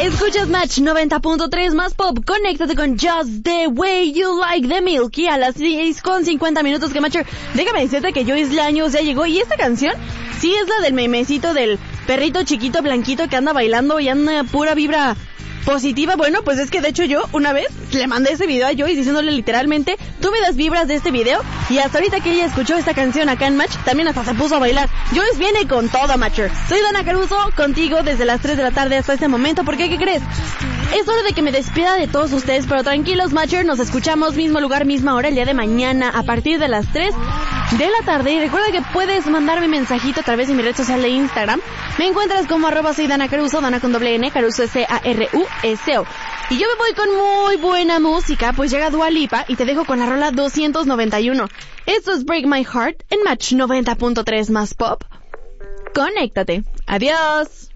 Escuchas Match 90.3 más pop. Conéctate con Just the Way You Like the Milky a las 6:50 que Matcher. Déjame decirte que Joyce Laños ya llegó y esta canción sí es la del memecito del perrito chiquito blanquito que anda bailando y anda pura vibra positiva. Bueno, pues es que de hecho yo una vez le mandé ese video a Joyce diciéndole literalmente, tú me das vibras de este video, y hasta ahorita que ella escuchó esta canción acá en Match, también hasta se puso a bailar. Joyce viene con todo, Matcher. Soy Dana Caruso, contigo desde las 3 de la tarde hasta este momento, porque ¿qué crees? Es hora de que me despida de todos ustedes, pero tranquilos, Matcher, nos escuchamos mismo lugar, misma hora el día de mañana a partir de las 3 de la tarde. Y recuerda que puedes mandarme mensajito a través de mi red social de Instagram. Me encuentras como @soy Dana Caruso, Dana con doble N, Caruso Caruso. Y yo me voy con muy buena música, pues llega Dua Lipa y te dejo con la rola 291. Esto es Break My Heart en Match 90.3 más pop. Conéctate. Adiós.